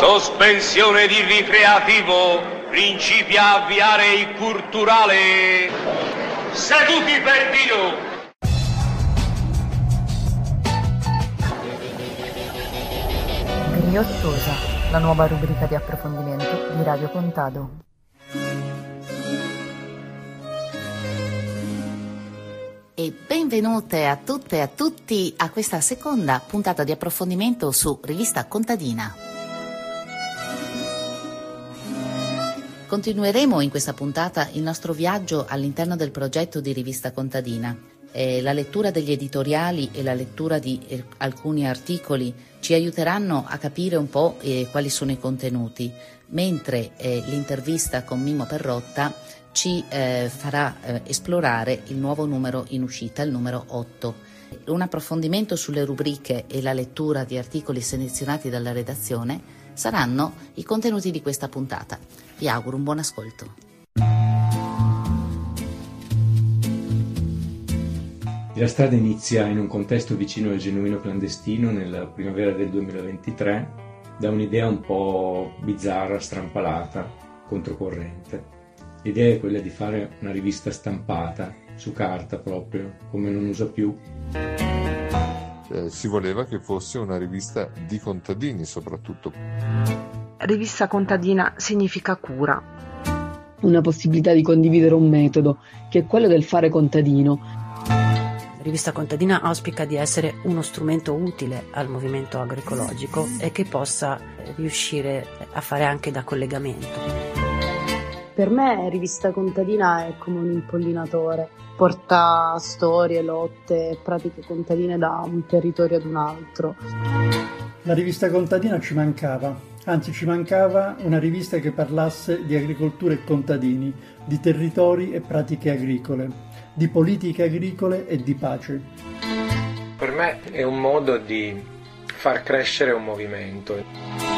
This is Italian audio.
Sospensione di ricreativo, principia a avviare il culturale. Seduti per Dio! Ghigliottosa, la nuova rubrica di approfondimento di Radio Contado. E benvenute a tutte e a tutti a questa seconda puntata di approfondimento su Rivista Contadina. Continueremo in questa puntata il nostro viaggio all'interno del progetto di Rivista Contadina. La lettura degli editoriali e la lettura di alcuni articoli ci aiuteranno a capire un po' quali sono i contenuti, mentre l'intervista con Mimmo Perrotta ci farà esplorare il nuovo numero in uscita, il numero 8. Un approfondimento sulle rubriche e la lettura di articoli selezionati dalla redazione saranno i contenuti di questa puntata. Vi auguro un buon ascolto. La strada inizia in un contesto vicino al genuino clandestino nella primavera del 2023 da un'idea un po' bizzarra, strampalata, controcorrente. L'idea è quella di fare una rivista stampata, su carta proprio, come non usa più. Si voleva che fosse una rivista di contadini soprattutto. Rivista contadina significa cura. Una possibilità di condividere un metodo, che è quello del fare contadino. Rivista Contadina auspica di essere uno strumento utile al movimento agroecologico e che possa riuscire a fare anche da collegamento. Per me Rivista Contadina è come un impollinatore, porta storie, lotte e pratiche contadine da un territorio ad un altro. La Rivista Contadina ci mancava, anzi ci mancava una rivista che parlasse di agricoltura e contadini, di territori e pratiche agricole, di politiche agricole e di pace. Per me è un modo di far crescere un movimento.